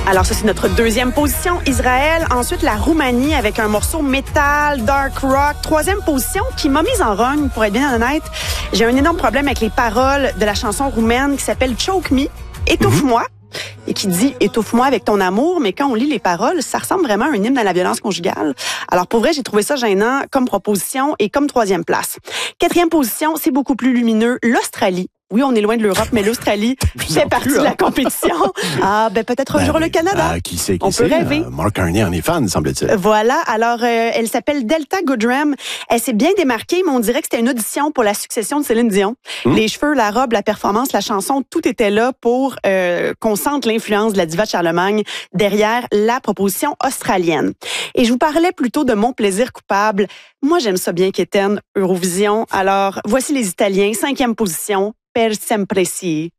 Alors ça, c'est notre deuxième position, Israël. Ensuite, la Roumanie avec un morceau métal, dark rock. Troisième position qui m'a mise en rogne, pour être bien honnête. J'ai un énorme problème avec les paroles de la chanson roumaine qui s'appelle Choke Me, étouffe-moi. Et qui dit « étouffe-moi avec ton amour », mais quand on lit les paroles, ça ressemble vraiment à un hymne à la violence conjugale. Alors pour vrai, j'ai trouvé ça gênant comme proposition et comme troisième place. Quatrième position, c'est beaucoup plus lumineux, l'Australie. Oui, on est loin de l'Europe, mais l'Australie fait partie de la compétition. Ah, peut-être un jour le Canada. Qui sait, on peut rêver. Mark Carney en est fan, semble-t-il. Voilà. Alors, elle s'appelle Delta Goodrem. Elle s'est bien démarquée, mais on dirait que c'était une audition pour la succession de Céline Dion. Les cheveux, la robe, la performance, la chanson, tout était là pour qu'on sente l'influence de la diva de Charlemagne derrière la proposition australienne. Et je vous parlais plutôt de mon plaisir coupable. Moi, j'aime ça bien qu'Éterne Eurovision. Alors, voici les Italiens, 5e position. Per sempre sì.